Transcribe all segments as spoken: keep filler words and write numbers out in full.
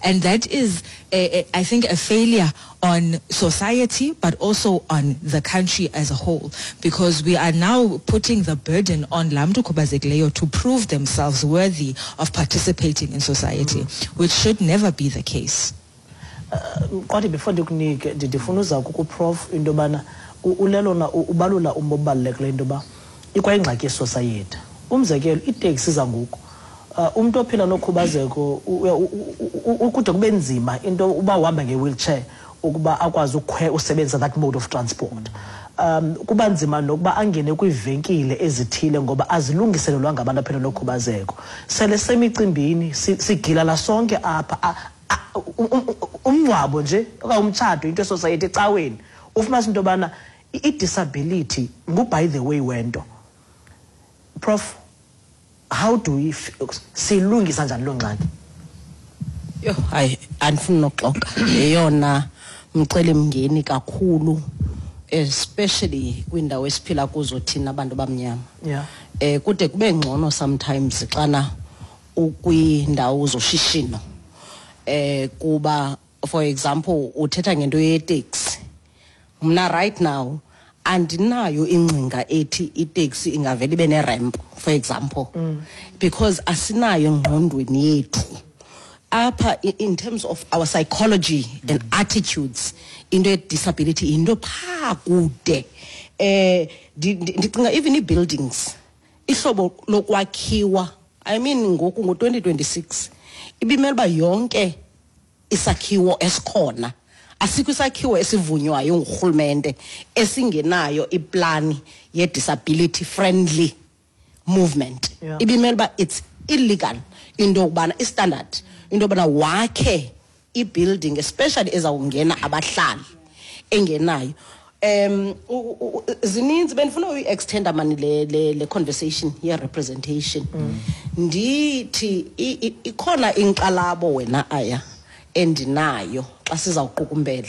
And that is, a, a, I think, a failure on society, but also on the country as a whole, because we are now putting the burden on lamntu khubazekileyo to prove themselves worthy of participating in society, mm. which should never be the case. Kodwa before ndikunike ndifuna uza kukuprof into bana ulelona ubalula umbobalekile into ba ikwayingxaki society. Umzekelo itaxi zangoku umuntu ophila nokhubazeko ukude kube nzima into uba uhamba ngewheelchair ukuba akwazi ukukhwe usebenzisa that mode of transport. Um kuba nzima nokuba angene kwivenkile ezithile ngoba azilungiselelwa ngabantu aphila nokhubazeko. Sele semicimbini sigila la sonke apha umngcwabo nje okanye umtshado into society ecaweni ufumanisa into bana i-disability ngu by the way wento. Prof, how do we silungisa njani lo ngxaki? Yo hayi andifuni noxoka eyona mcele mngeni kakhulu, especially kwindawo esiphila kuzo thina abantu bamnyama. Yeah. Eh kude kube ngcono sometimes xana ukwindawo zoshishino. Eh kuba for example uthetha ngento ye-taxi. Mna right now andinayo ingcinga ethi i-taxi ingavele ibe ne-ramp for example, mm. because asinayo engqondweni yethu apha in terms of our psychology mm. and attitudes into ye-disability into phaa kude. Eh ndicinga even i-buildings ihlobo lokwakhiwa, I mean ngoku ngo-twenty twenty-six ibimele uba yonke isakhiwo esikhona, asikho isakhiwo esivunywayo ngurhulumente esingenayo iplani ye-disability friendly movement. Yeah. Ibimele uba it's illegal into yokubana istandard into yokubana wakhe i-building especially ezawungena abahlali engenayo. Um zininzi benifuna uyi-extenda mani le, le, le conversation ye-representation. Mm. Ndithi ikhona inkxalabo wena aya endinayo xa sizawuqukumbela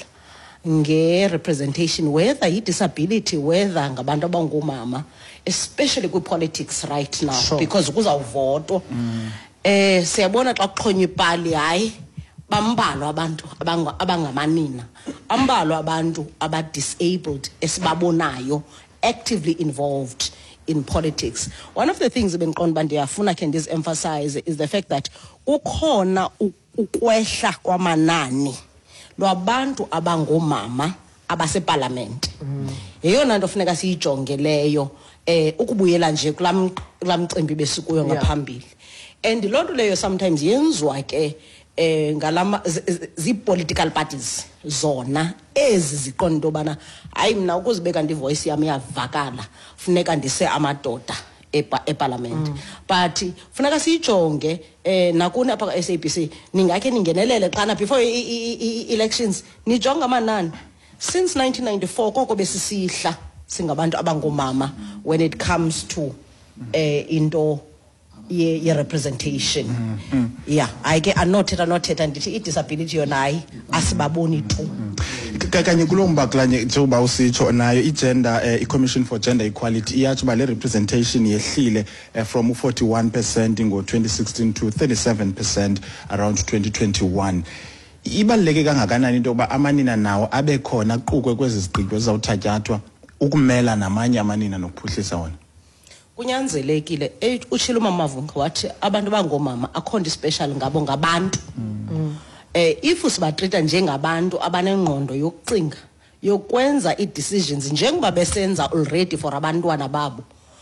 nge-representation, whether yi-disability whether ngabantu abangoomama, especially kwi-politics right now. Sure. Because kuzawuvotwa. Mm. Eh siyabona xa kuxhonywa ipali hayi bambalwa abantu abangamanina, ambalwa abantu aba-disabled esibabonayo actively involved in politics. One of the things bendiqonda uba ndiyafuna khe ndizi-emphasize is the fact that ukhona ukwehla kwamanani lwabantu abangoomama abasepalamente. Mm. Yeyona nto funeka siyijongeleyo eh ukubuyela nje kulaa mcimbi besikuyo ngaphambili. And loo nto leyo sometimes yenziwa ke eh ngalama zi-political parties zona ezi ziqonda into yobana hayi mna ukuzibeka ndivoice yami iyavakala funeka ndise amadoda eparlament. Mm. But funeka siyijonge eh nakuni apha ka-S A B C ningakhe ningenelele xana before elections nijonga amanani. Since nineteen ninety-four koko besisihla singabantu abangomama when it comes to eh into ye, ye representation. Mm, mm. Yeah, I get anoteta anoteta ndithi i-disability yona hayi asibaboni tu. Kanye kulo mbaklanye njengoba usitsho nayo i-gender uh, i-Commission for Gender Equality iyatsho uba le representation yehlile uh, from forty-one percent ngo twenty sixteen to thirty-seven percent around twenty twenty-one. Ibaluleke kangakanani into yokuba amanina nawo abe khona kuqukwe kwezi zigqibo ezizawuthatyathwa ukumela namanye amanina nokuphuhlisa wona? Kunyanzelekile utshilo uMama Mavunga wathi abantu bangomama akhonto special ngabo ngabantu. Mm. Eh if sibatrita njengabantu abanengqondo yokucinga yokwenza i-decisions njengoba besenza already for abantwana babo,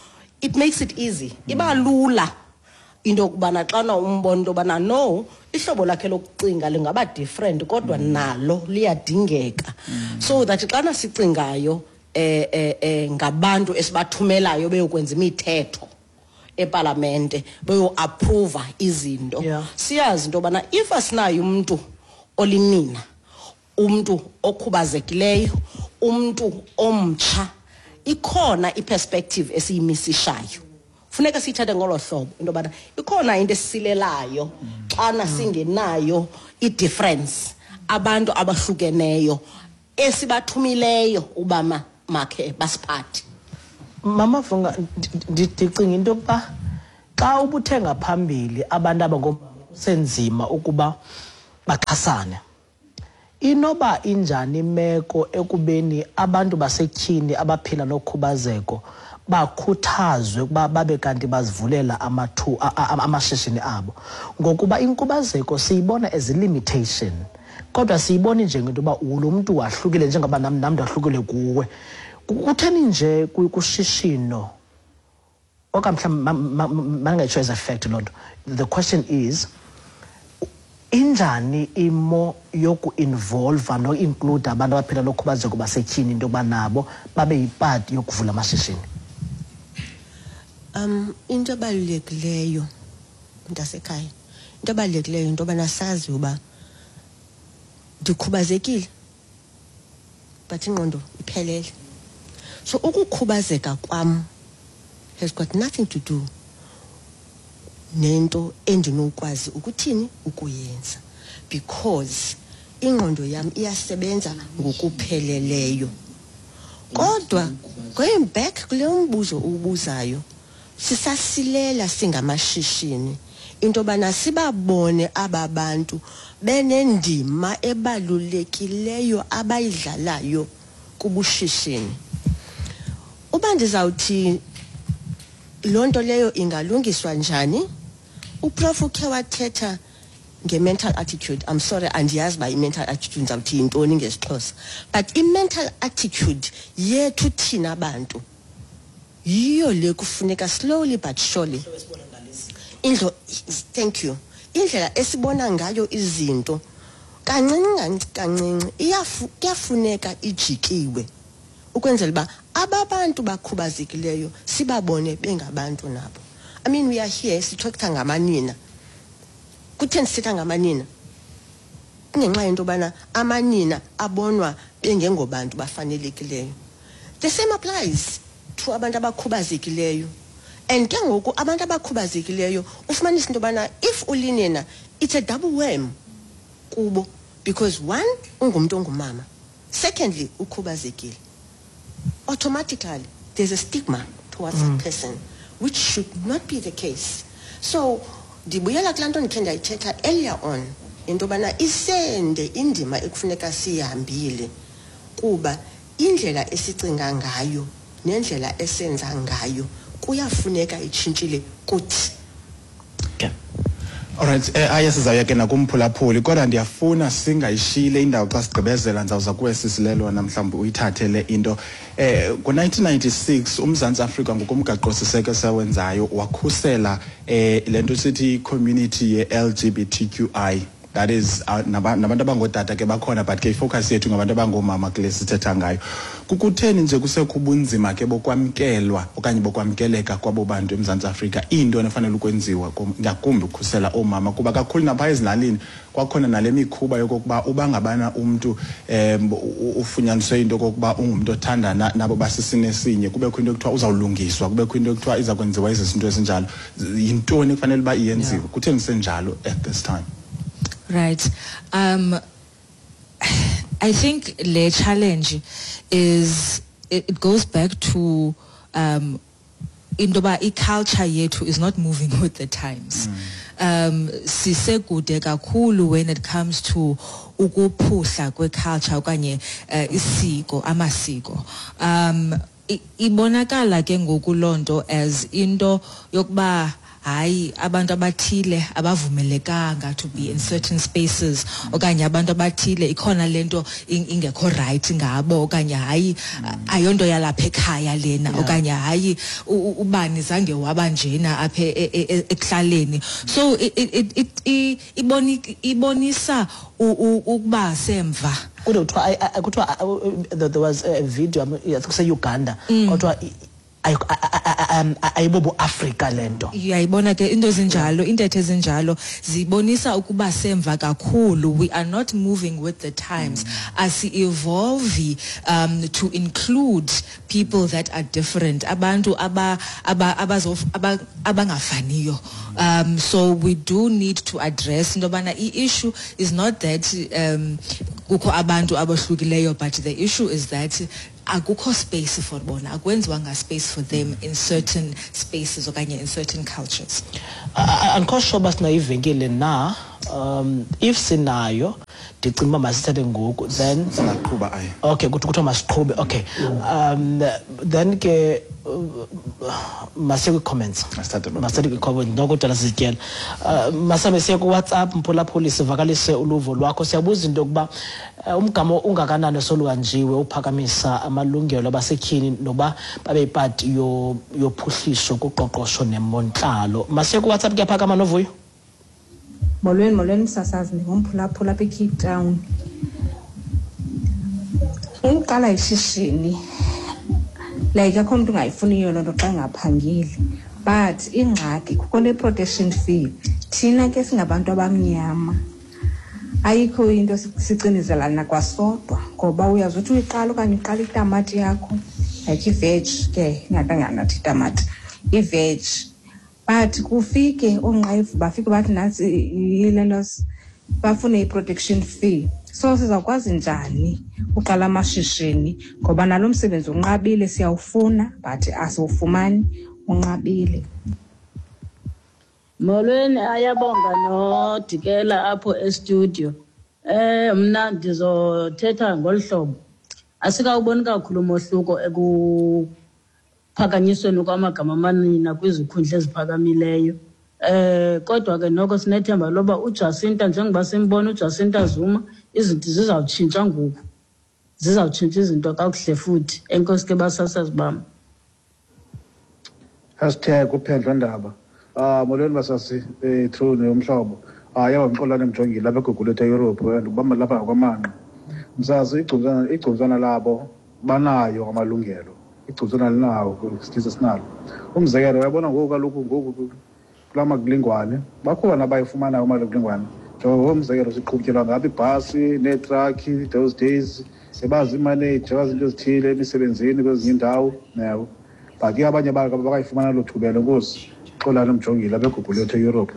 it makes it easy. Mm. Iba lula into yokubana xana umbona into yobana no ihlobo lakhe lokucinga lingaba different kodwa mm. nalo liyadingeka. Mm. So that xana sicingayo eh eh eh ngabantu esibathumelayo beyokwenza imithetho eparlamente beyo approve izinto. Yeah. Siyazi into bana if asinayo umuntu olinina, umuntu okhubazekileyo, umuntu omtsha, ikhona iperspective esiyimisishayo. Funeka sithathe ngolo hlobo into bana ikhona into esisilelayo xana singenayo i-difference abantu abahlukeneyo esibathumileyo ubama makhe basiphathi. Mama Mavunga ndicinga into yokuba xa ubuthenga phambili abantu abangomama senzima ukuba baxhasane. Inoba injani imeko ekubeni abantu basetyhini abaphila nokhubazeko bakhuthazwe ukuba babe kanti bazivulela amathu amashishini abo, ngokuba inkubazeko siyibona as a limitation kodwa siyibona njengento ba ulo muntu wahlukile njengaba nam namntu wahlukile kuwe. Kutheni nje kushishino okamhla mangetsho as effect lonto. The question is, injani imo yoku involve no include abantu abaphila nokhubazeko basetyhini into banabo babe yipart yokuvula amashishini? Um into abalulekileyo ntasekhaya, into abalulekileyo into banasazi uba ndikhubazekile but ingqondo iphelele. So ukukhubazeka kwam has got nothing to do nento endinokwazi ukuthini ukuyenza, because ingqondo yam iyasebenza ngokupheleleyo. Kodwa going back kule mbuzo ubuzayo, sisasilela singamashishini into bana sibabone ababantu benendima ebalulekileyo abayidlalayo kubushishini. Uba ndizawuthi lonto leyo ingalungiswa njani, uprof ukhe wathetha nge-mental attitude. I'm sorry, andiyazi ba i-mental attitude ndizawuthi yintoni ngesixhosa, but i-mental attitude yethu thina abantu yiyo le kufuneka slowly but surely indlo, thank you, indlela esibona ngayo izinto kancinci kancinci iyafuneka ijikiwe ukwenzela uba ababantu bakhubazekileyo sibabone bengabantu nabo. I mean, we are here sithetha ngamanina. Kutheni sithetha ngamanina? Kungenxa yento bana amanina abonwa bengengobantu bafanelekileyo. The same applies to abantu abakhubazekileyo. And ke ngoku abantu abakhubazekileyo ufumanisa into bana if ulinena, it's a double whammy kubo, because one, ungumuntu ongumama, secondly ukhubazekile. Automatically there's a stigma towards mm. that person, which should not be the case. So ndibuyela klanto ndikhe ndayithetha earlier on into bana isende indima ekufuneka siyihambile, kuba indlela esicinga ngayo nendlela esenza ngayo kuyafuneka itshintshile kuthi. Okay. All right, eh aya sizawuya ke nakumphulaphuli, kodwa ndiyafuna singayishile indawo xa sigqibezela ndizawuza kuwe sisilelo namhlanje uyithathe le into. Eh ngo nineteen ninety-six uMzantsi Afrika ngokomgaqo siseko sawenzayo wakhusela eh lento sithi community ye L G B T Q I, that is uh, nabantu abangootata ke bakhona but ke ifocus yethu ngabantu abangomama kule sithetha ngayo. Kukutheni nje kusekubunzima ke bokwamkelwa okanye bokwamkeleka kwabo bantu eMzantsi Afrika into efanele ukwenziwa ngakumbi ukukhusela omama, kuba kakhulu napha ezilalini kwakhona nale mikhuba yokuba uba ngabana umuntu em ufunyaniswe into kokuba ungumuntu othandana nabo basisine sinye, kube khona into ekuthiwa uzawulungiswa, kube khona into ekuthiwa iza kwenziwa izinto ezinjalo. Yintoni kufanele ba iyenziwe? Kutheni senjalo at this time? Right. Um, I think the challenge is, it, it goes back to um, indoba i-culture yetu is not moving with the times. Mm. Um, sisekude kakhulu when it comes to ukuphusha kwe-culture okanye uh, isiko, amasiko. Um, ibonakala ke ngoku lonto as into yokuba hayi abantu abathile abavumelekanga to be in certain spaces, okanye abantu abathile ikhona lento ingekho right ngabo, okanye hayi ayonto yalapha ekhaya lena, okanye hayi ubani zange waba njena apha ekuhlaleni. So it ibonisa ukuba semva. There was a video, I think say Uganda, kodwa ayibobo Africa lento. Uyayibona ke into ezinjalo, intethe ezinjalo zibonisa ukuba semva kakhulu. We are not moving with the times. Mm. As evolve um to include people that are different, abantu aba aba abangafaniyo. Um so we do need to address ndobana the issue is not that um kukho abantu abahlukileyo, but the issue is that akukho space for bona, akwenziwanga space for them in certain spaces okanye in certain cultures. Andikho sure uba sinayivenkile na, um if sinayo ndicinga uba masithethe ngoku then singaqhuba ayi. Okay, kuthi kuthiwa masiqhube. Okay, um then ke masiye kwi-comments masithethe kwi-comments nokudala sizityela. Masabe siye ku-WhatsApp mphulaphuli sivakalise uluvo lwakho. Siyabuza into yokuba umgama ungakanani osoluhanjiwe uphakamisa amalungelo abasetyhini noba babe yipati yophuhliso kuqoqosho nemontlalo. Masiye ku-WhatsApp kuyaphakama novuyo. Molweni molweni msasazi ngomphulaphula apha eCape Town. Uqala ishishini like akho umuntu ungayifuniyo loo nto xa ngaphangile, but ingxaki kukho le protection fee. Thina ke singabantu abamnyama ayikho into sicinizelana kwasodwa, ngoba uyazi uthi uyiqala okanye uqala itamati yakho like i-veg ke ingatanganathi itamati i-veg, but kufike onqevu bafike bathi nasi yilelos bafune i-protection fee. So sizawukwazi njani uqala amashishini ngoba nalo msebenzi unqabile, siyawufuna but asiwufumani, unqabile. Molweni ayabonga noDikela apho e-studio. Eh mna ndizothetha ngolhlobo. Asikawuboni kakhulu mohluko ekuphakanyisweni kwamagama amanina kwizikhundla eziphakamileyo. Eh kodwa ke noko sinethemba loba uJacinta njengoba simbona uJacinta Zuma izinto zizawutshintsha ngoku. Zizawutshintsha izinto kakuhle futhi. Enkosi ke basasazi bam. Hashtag uphendla ndaba. Ah molweni basasi eh true nomhlobo. Ah yaba umxolane mjongile lapha eGugulethe Europe ndibamba lapha kwamanqa. Msazi igcunzana igcunzana labo banayo amalungelo. Igcunzana linawo isizwe sinalo. Umzekelo uyabona ngoku kaloku ngoku kulama kulingwane bakhona abayifumana amalungwane. Njengoba umzekelo siqhutyelwa ngapi ibhasi netruck those days sebazi manager wazinto ezithile emisebenzini kwezinye indawo nawo. But abanye bakayifumana lo thubelo nkosi. Xolana mjongile lapha eGugulethe Europe.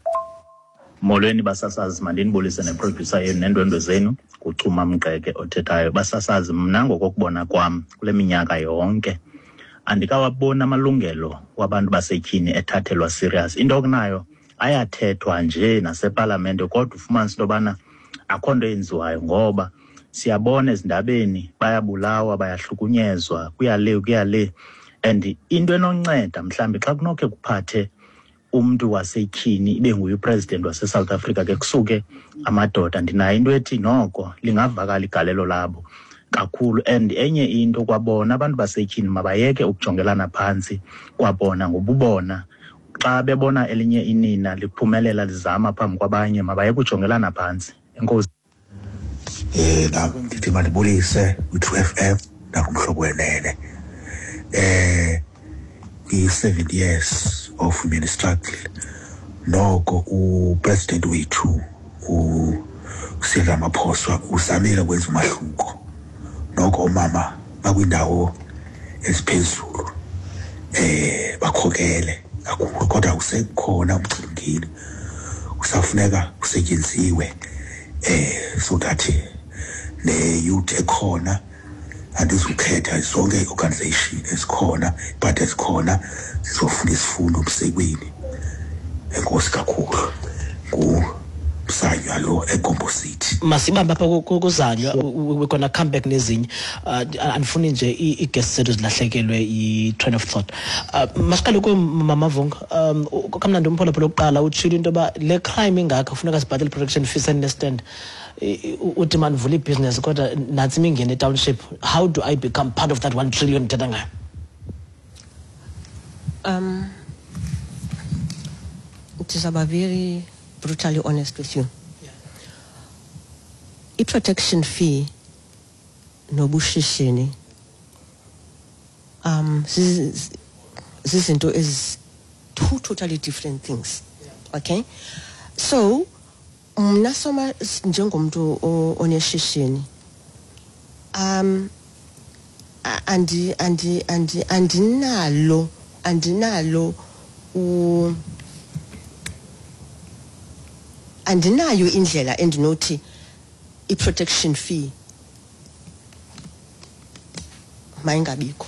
Molweni basasazi mandinibulise neproducer yenu nendwendwe zenu kuCuma Mqeke othethayo. Basasazi mna ngokubona kwam kule minyaka yonke andikawabona amalungelo wabantu basetyhini ethathelwa serious. Into okunayo ayathethwa nje naseParliament kodwa ufumanise into yobana akho nto yenziwayo, ngoba siyabona ezindabeni bayabulawa bayahlukunyezwa kuyale kuyale. And into enonceda mhlambi xa kunoke kuphathe umuntu wasetyhini ibe nguye upresident wase South Africa ke kusuke amadoda, ndinayo into ethi noko lingavakala igalelo labo kakhulu. And enye into kwabona abantu basetyhini mabayeke ukujongelana phansi kwabona ngobubona xa bebona elinye inina liphumelela lizama phambi kwabanye mabayeke ujongelana phansi. Enkosi. Eh la ndithi mandibulise ku-two F M nakumhlobo wenene. Eh i-seven years of women struggle noko upresident wethu uCyril Ramaphosa uzamile kwenza umahluko, noko omama bakwindawo eziphezulu eh bakhokele kakhulu, kodwa usekhona umcimngeni usafuneka kusetyenziwe eh so that le youth ekhona andizukhetha zonke i-organization esikhona but esikhona sizofuna isifundo umsekweni. Enkosi kakhulu ku-Msanywa lo eComposite. Masibamba apha kuzanywa we're gonna come back nezinye. Andifuni nje i-guest zethu zilahlekelwe i-train of thought. Masiqale kuMama Vunga. Um kamnandi umphulaphula oqala utshilo into yoba le crime ingakho kufuneka sibhatele protection fees and stand. Uthi manivula business kodwa nansi mingene township. How do I become part of that one trillion thetha ngayo? Um it is about very brutally honest with you. Yeah. I-protection fee nobushishini um zizinto is two totally different things. Yeah. Okay? So mna soma njengomuntu oneshishini um andi andi andi andinalo andinalo u andinayo indlela endinothi i-protection fee mayingabikho.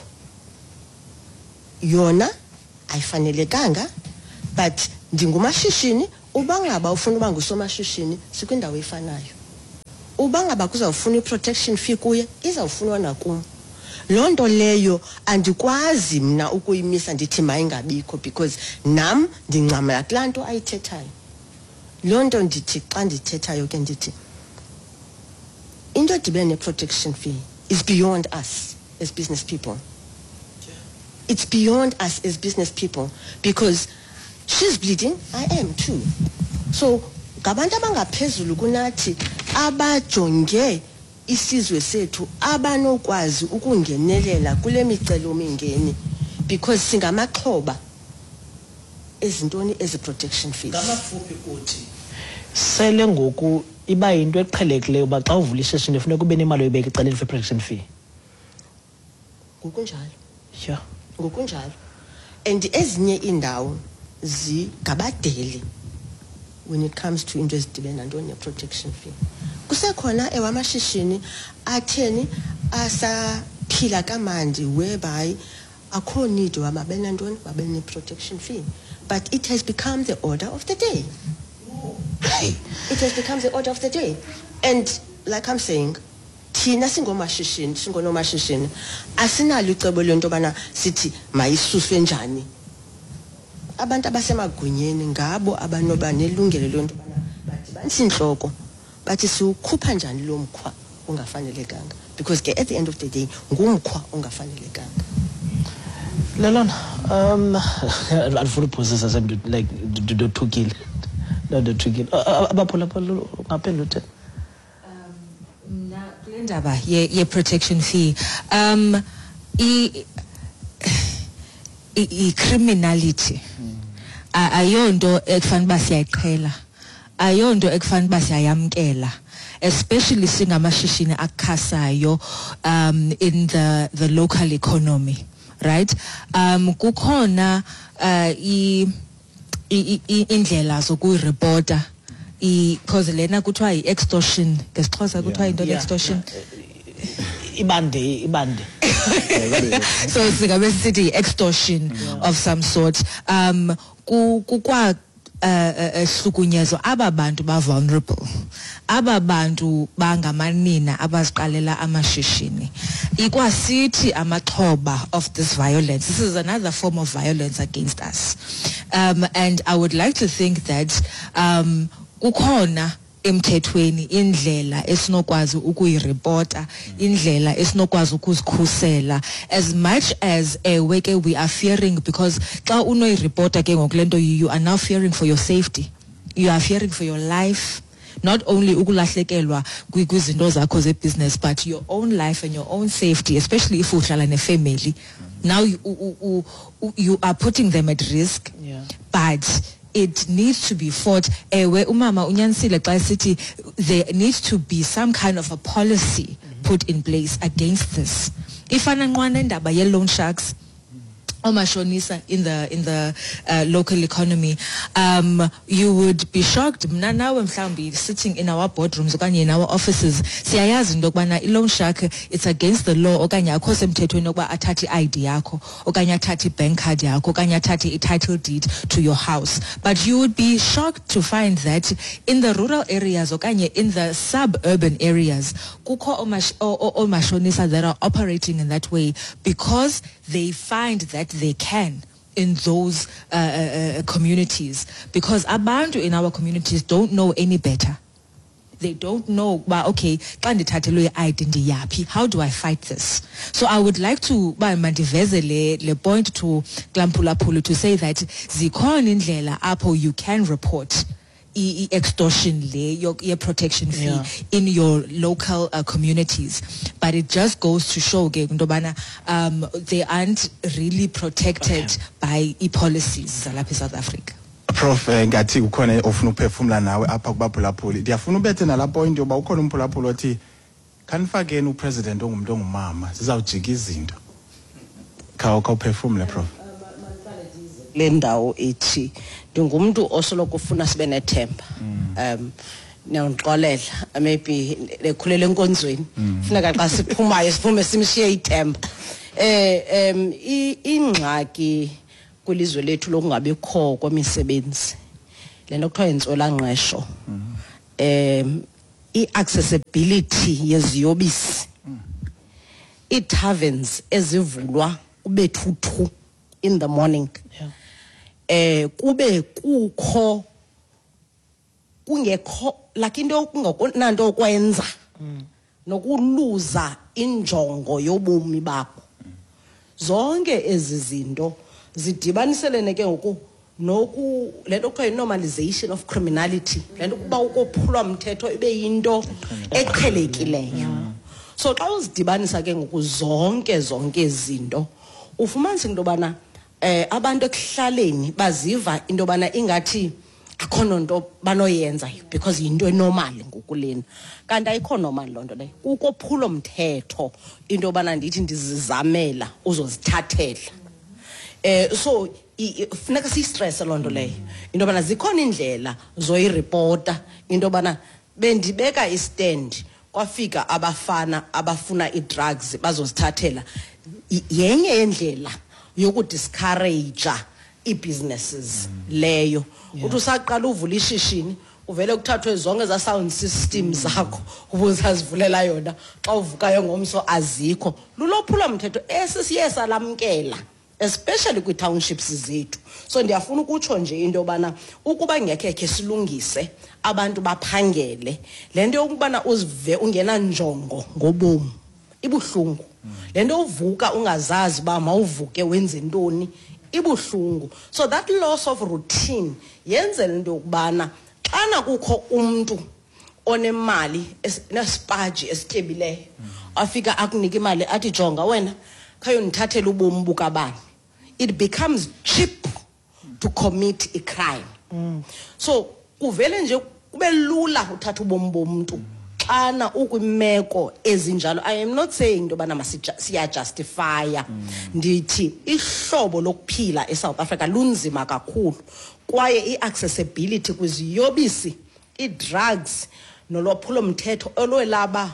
Yona ayifanelekanga, but ndingumashishini, uba ngaba ufuna uba ngusomashishini sikwindawo efanayo. Uba ngaba kuzawufuna i-protection fee kuye izawufunwa nakum. Loo nto leyo andikwazi mna ukuyimisa ndithi mayingabikho because nam ndingxamela kulaa nto ayithethayo. Loo nto ndithi xa ndithethayo ke ndithi into edibene ne-protection fee is beyond us as business people. It's beyond us as business people because she's bleeding, I am too. So ngabantu abangaphezulu kunathi abajonge isizwe sethu abanokwazi ukungenelela kule micelo mingeni because singamaxhoba ezintoni ezi protection fees. Ngamafuphi kuthi sele ngoku iba into eqhelekileyo ba xa uvula ishishini ufuna kube nemali oyibeka ecaleni for protection fee. Ngokunjalo. Yeah. Ngokunjalo. And ezinye indawo zigabadeli when it comes to into ezidibene nantoni ne-protection fee. Kusekhona ewamashishini atheni asaphila kamandi whereby akho need wababe nantoni babe ne-protection fee. But it has become the order of the day. It has become the order of the day. And like I'm saying, thina singomashishini singonomashishini asinalo icebo lento bana sithi mayisuswe njani. Abantu abasemagunyeni ngabo abanoba nelungelo lonto bana bathi bansinhloko bathi siukhupha njani lo mkhwa ungafanelekanga because ke at the end of the day ngumkhwa ungafanelekanga. Lelona um alifuna process as like do to kill no do to kill abaphula phula ngaphendula uthena um na kulendaba ye ye protection fee um I I criminality ayonto ekufanele basiyayiqhela ayonto ekufanele basiyayamkela especially singamashishini akhasayo um in the the local economy, right? Um kukhona uh I indlela zokuyireporta I cause lena kuthiwa I-extortion ngesixhosa kuthiwa into extortion ibande ibande so singabe sithi extortion of some sort um kukwa ehlukunyezo aba bantu ba vulnerable aba bantu bangamanina abaziqalela amashishini ikwasithi amaxhoba of this violence. This is another form of violence against us, um and I would like to think that um kukhona emthethweni indlela esinokwazi ukuyireporta indlela esinokwazi ukuzikhusela as much as ewe ke we are fearing because xa unoyireporta ke ngokulento you are now fearing for your safety, you are fearing for your life, not only ukulahlekelwa kwizinto zakho ze-business but your own life and your own safety, especially if uhlala ne-family. Now you, you, you are putting them at risk. Yeah. But it needs to be fought. Ewe umama unyanisile xa sithi there needs to be some kind of a policy mm-hmm. put in place against this. Ifana nqwana indaba ye-loan sharks omashonisa in the in the uh, local economy, um you would be shocked mna nawe mhlawumbi sitting in our boardrooms okanye in our offices siyayazi into yokubana i-loan shark it's against the law okanye akho semthethweni okuba athathe I D yakho okanye athathe i-bank card yakho okanye athathe i-title deed to your house. But you would be shocked to find that in the rural areas okanye in the suburban areas kukho omashonisa that are operating in that way because they find that they can in those uh, uh, communities because abantu in our communities don't know any better. They don't know, but okay, how do I fight this? So I would like to le point to Klampulapulu to say that zikhona indlela apho you can report extortion le your, your protection fee yeah. in your local uh, communities, but it just goes to show um they aren't really protected okay. by e-policies zalapha South Africa. Prof ngathi ukhona ofuna uphefumula nawe apha kubaphulaphuli ndiyafuna ubethe nala point yoba ukhona umphulaphuli othi kanifakeni upresident ongumuntu ongumama sizawujika izinto khawo khawuphefumule prof. Le ndawo ethi ndingumuntu osoloko ufuna sibe nethemba um niyangixolela maybe lekhulele enkonzweni funeka xa siphumayo siphume simshiye ithemba eh em ingxaki kwilizwe lethu lokungabikho kwemisebenzi lento kuthiwa intswelangqesho em i-accessibility yeziyobisi i-taverns ezivulwa kube two in the morning eh kube kukho kungekho like into kungakonanto okwenza nokuluza injongo yobomi bakho zonke ezi zinto zidibaniselene ke ngoku noku lento kuthiwa normalization of criminality lento kuba ukophulwa umthetho ibe yinto eqhelekileyo so xa uzidibanisa ke ngoku zonke zonke izinto ufumanisa into bana eh abantu ekuhlaleni baziva into bana ingathi akho nto banoyenza because into enormal ngokulena kanti ayikho normal lonto le ukophula umthetho into bana ndithi ndizizamela uzozithathela eh so funeka si stress lonto leyo into bana zikhona indlela zoyireporta into bana bendibeka istand kwafika abafana abafuna idrugs bazozithathela yenye yendlela yokudiscourage i-businesses leyo uthi usaqala uvula ishishini uvele kuthathwe zonke za sound systems zakho ubuzazivulela yona xa uvukayo ngomso azikho lulophula umthetho esisiye salamkela especially kwi townships zethu so ndiyafuna ukutsho nje into bana ukuba ngekhekhe silungise abantu baphangele lento yokubana uzive ungena njongo ngobomi ibuhlungu lento uvuka ungazazi ba mawuvuke wenze ntoni ibuhlungu so that loss of routine yenzela into yokubana xana kukho umuntu onemali nespaji esityebileyo afika akunika imali athi jonga wena khayo nithathele ubomi bukabani it becomes cheap to commit a crime mm. so kuvele nje kube lula uthatha ubomi bomuntu xana ukwimeko ezinjalo I am not saying into bana masiya justify ndithi ihlobo lokuphila eSouth Africa lunzima kakhulu kwaye iaccessibility kwiziyobisi idrugs nolophulo mthetho olwelaba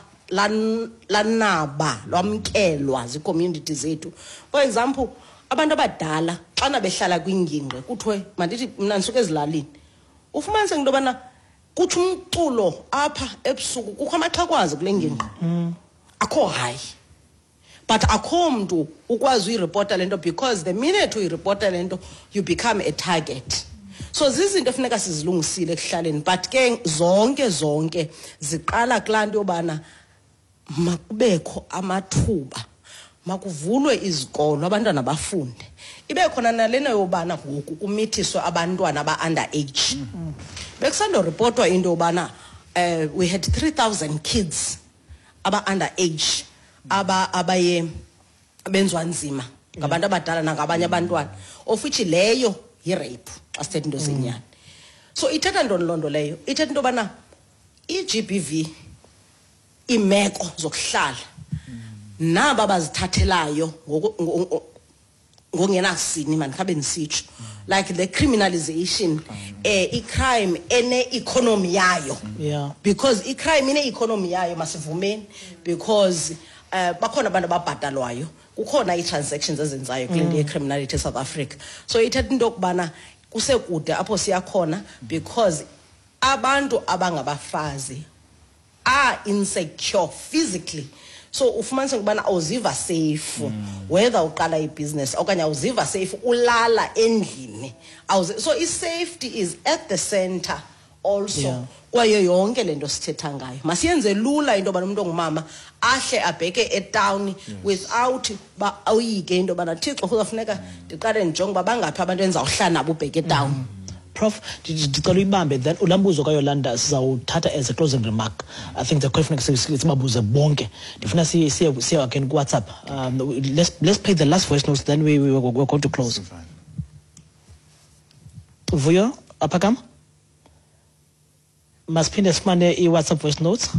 lanaba lwamkelwa zicommunity zethu for example abantu abadala xana behlala kwingingqe kuthiwe mandithi mina ndisuke ezilalini ufumanise into bana kuthi umculo apha ebusuku kukho amaxhakwazi kule ngingqe akho high but akho mntu ukwazi uyireporta lento because the minute uyireporta lento you become a target so zizinto efuneka sizilungisile ekuhlaleni but ke zonke zonke ziqala klanto yobana makubekho amathuba makuvulwe izikolo abantwana bafunde ibe khona nalena yobana ngoku kumithiswa abantwana ba underage bekusando reportwa into yobana uh, we had three thousand kids aba underage aba abaye benzwa nzima ngabantu abadala nangabanye abantwana of which leyo yi-rape xa sithetha into zenyani so ithetha ntoni londo leyo ithetha into yobana i-G B V imeko zokuhlala naba bazithathelayo ngokungenasini man khabe nisitsho like the criminalization eh i-crime ene economy yayo yeah because i-crime ine economy yayo masivumeni because uh, bakhona abantu ababhatalwayo kukhona i-transactions ezenzayo kule nto ye-criminality eSouth Africa so ithetha into yokubana kusekude apho siyakhona because abantu abangabafazi are insecure physically so ufumanise ukubana awuziva safe mm. whether uqala ibusiness okanye awuziva safe ulala endlini so i-safety is at the center also yeah. kwayo yonke lento sithetha ngayo masiyenze lula into yobana umuntu ongumama ahle abheke etown yes. without ba awuyike into yobana Thixo kuzafuneka ndiqale ndijonge uba bangaphi abantu endizawuhlala nabo ubheke etown mm. Prof, ndicela uyibambe then ulambuzo kaYolanda sizawuthatha as a closing remark. I think the question is sibabuze bonke. Ndifuna siye siye siye again ku WhatsApp. Um, let's let's play the last voice notes then we we we're going to close. Vuyo apakam? Masiphinde sifumane i-WhatsApp voice notes.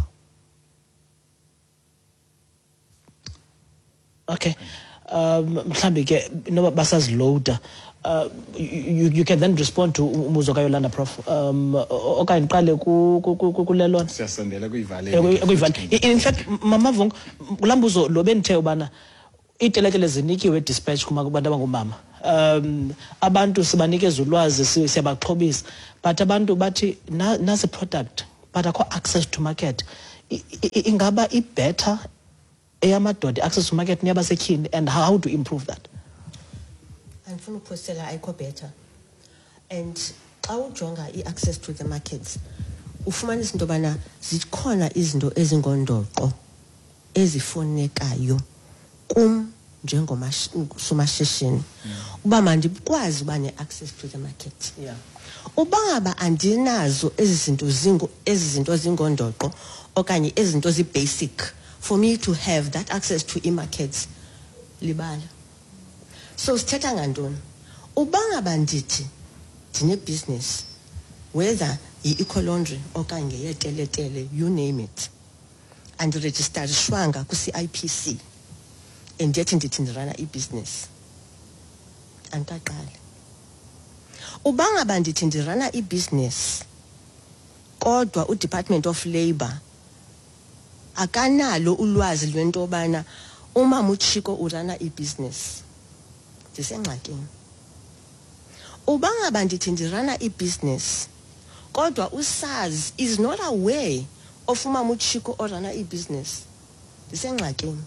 Okay. Um mhlambi ke no basaziloada. Uh, you, you can then respond to umuzo kaYolanda Prof um okanye ndiqale ku kulelona siyasondela kuyivale kuyivale in fact mama Vung ulambuzo lo benithe ubana iteletele zinikiwe dispatch kuma kubantu abangomama. Um abantu sibanikeza ulwazi siyabaxhobisa but abantu bathi nasi product but akho access to market. Ingaba I better eyamadoda access to market niyabasetyhini and how to improve that? Andifuna uphosela ayikho better. And xa ujonga I-access to the markets ufumanisa into bana zikhona izinto ezingondoqo ezifunekayo kum njengomashishini uba mandikwazi uba ne-access to the market. Yeah. Uba ngaba andinazo ezi zinto zingo ezi zinto zingondoqo okanye ezi zinto zi-basic for me to have that access to e-markets libala. So sithetha ngantoni? Uba ngaba ndithi ndine-business whether yi-eco-laundry okanye yeteletele, you name it, and registerishwanga ku-C I P C and yet ndithi ndirana i-business andikaqali. Uba ngaba ndithi ndirana i-business kodwa u-Department of Labour akanalo ulwazi lwento bana umama uChiko urana i-business ndisengxakini. Uba ngaba ndithi ndirana i-business kodwa uSARS is not aware of umama uChiko orana i-business ndisengxakini.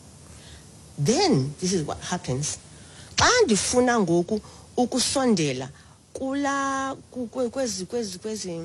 Then this is what happens. Xa ndifuna ngoku ukusondela kula kwezi kwezi kwezi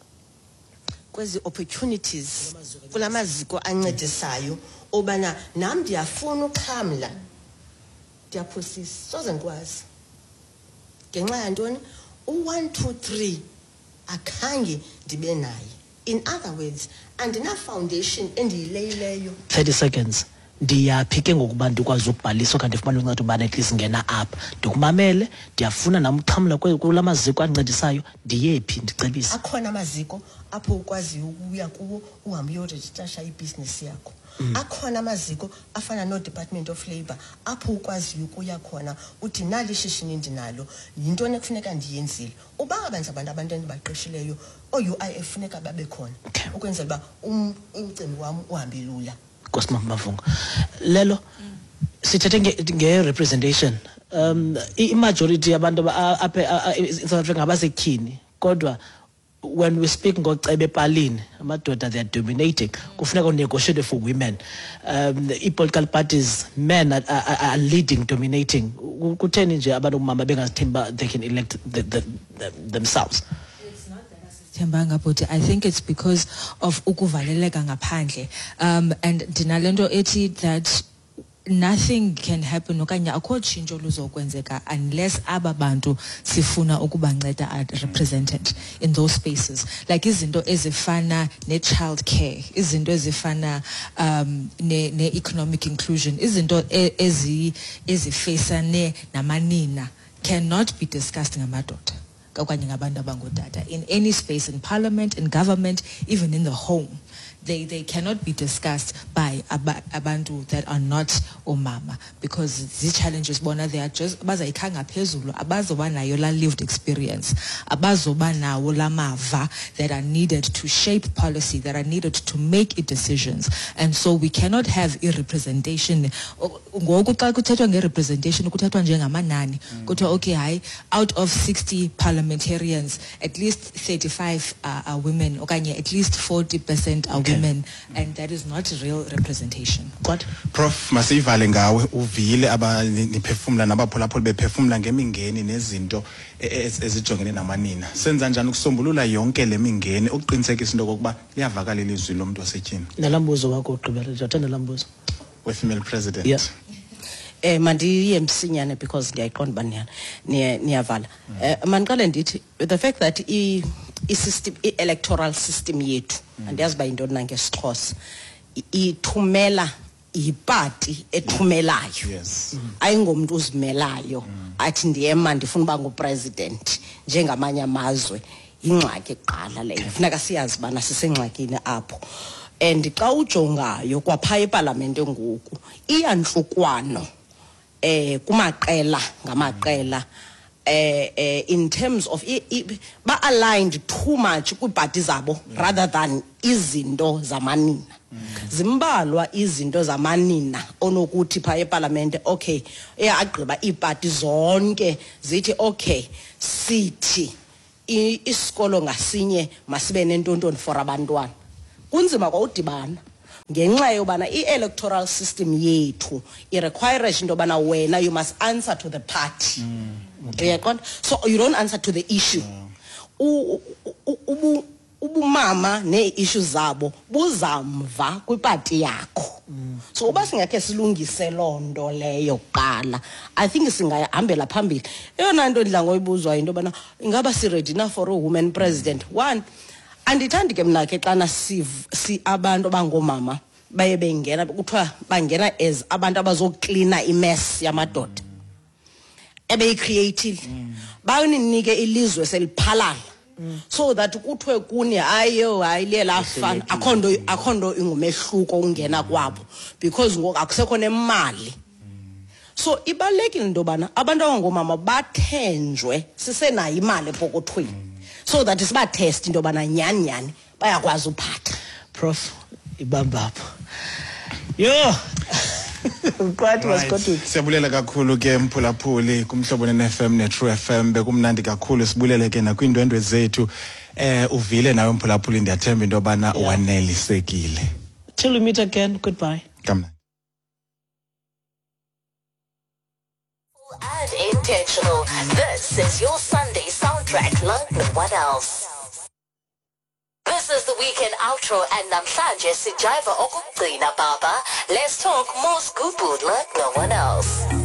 kwezi opportunities kula maziko ancedisayo obana nam ndiyafuna uxhamla ndiyaphosisa soze ndikwazi ngenxa yantoni u-one two three akhange ndibe naye. In other words andina foundation endiyileyileyo. thirty seconds. Ndiyaphi ke ngokuba ndikwazi ukubhalisa okanye ndifumane uncedo ubana at least ngena apha ndikumamele ndiyafuna nam uxhamla kula maziko ancedisayo ndiyephi ndicebisa? Akhona amaziko apho ukwazi ukuya kuwo uhambe uyoregistrisha ibhizinesi yakho. Akhona amaziko afana no Department of Labour apho ukwazi ukuya khona uthi nali shishini ndinalo yintoni ekufuneka ndiyenzile. Uba ngabantu abantu abantu endibaqeshileyo o-U I F funeka babe khona ukwenzela uba umcimbi wam uhambe lula. Nkos'mama Mavunga. Lelo sithethe nge-representation. Um i-majority yabantu apha in South Africa ngabasetyhini kodwa when we speak ngocebe epalini amadoda they are dominating. Kufuneka unegotiate for women. Um i-political parties men are, are, are leading, dominating. Kutheni nje abantu mama bengazithemba they can elect the, the, the, themselves? Tembanga, but I think it's because of ukuvaleleka ngaphandle. Um, and dinalendo eti that nothing can happen okanye akho tshintsho luzokwenzeka unless aba bantu sifuna ukubanceda are represented in those spaces. Like izinto ezifana ne-child care, izinto ezifana um, ne-economic inclusion, izinto ezi ezifacane namanina cannot be discussed ngamadoda. In any space, in parliament, in government, even in the home, they, they cannot be discussed by abantu that are not umama, because these challenges, bona, they are just abazayikhanga phezulu, abazoba nayo la lived experience, abazoba nawo la mava that are needed to shape policy, that are needed to make decisions. And so we cannot have a-representation. Ngoku xa kuthethwa nge-representation kuthethwa njengamanani. Kuthiwa okay, hayi, out of sixty parliamentarians, at least thirty-five are, are women, okanye at least forty percent are okay. women, and that is not real representation. What? Prof masivale ngawe uvile aba niphefumula nabaphulaphula bephefumula ngemingeni nezinto ezijongene namanina. Senza njani ukusombulula yonke le mingeni ukuqinisekisa into kokuba liyavakala ilizwi lomuntu wasetyhini? Nalambuzo wakho ugqibela ndiyathanda lambuzo. We female president. Yes. Eh mandiye msinyane because ndiyayiqonda bani niyavala. Eh maniqale ndithi the fact that i i-system i-electoral system yethu andiyazi ba into nangesixhosa ithumela iparty ethumelayo. Yes. Ayingomuntu uzimelayo athi ndiyema ndifuna uba ngupresident njengamanye amazwe. Ingxaki eqala leyo funeka siyazi bana sisengxakini apho. And xa ujongayo kwapha eParliament ngoku iyanhlukwano eh kumaqela ngamaqela eh, eh in terms of I, I, ba aligned too much kwiparty zabo rather than izinto zamanina. zimbalwa izinto zamanina onokuthi pha eParliament okay eyagqiba iipati zonke zithi okay sithi isikolo ngasinye masibe nentontoni for abantwana. Kunzima kwa udibana ngenxa yobana i-electoral system yethu i-requires into yobana wena you must answer to the party. Uyaqonda? So you don't answer to the issue. Ubu ubumama nee-issues zabo buzamva kwipati yakho. So uba singakhe silungise loo nto leyo kuqala, I think singahambela phambili. Eyona nto ndidla ngoyibuzwa into yobana ingaba si-ready na for a woman president. One, andithandi ke mna ke xana si abantu abangoomama baye bengena kuthiwa bangena as abantu abazoklina imess yamadoda ebeyicreatile baninike ilizwe seliphalala so that kuthiwe kuni hayo hayi le lafana akhondo akhondo ingumehluko ungena kwabo because ngoku akusekho nemali. So ibalekile into bana abantu abangomama bathenjwe sisenayo imali epokothweni so that siba test into bana nyani nyani bayakwazi uphatha. Prof ibamba apha yo kwathi wasikothu siyabulela kakhulu ke mphulaphuli kumhlobo ne-F M ne-True F M bekumnandi kakhulu sibulele ke nakwindwendwe zethu eh uvile nawe mphulaphuli ndiyathemba into bana wanelisekile. Till we meet again, goodbye. Kamnandi. And intentional. This is your Sunday soundtrack like no one else. This is the weekend outro and namhlanje sijiva okugcina baba. Let's talk more scoop like no one else.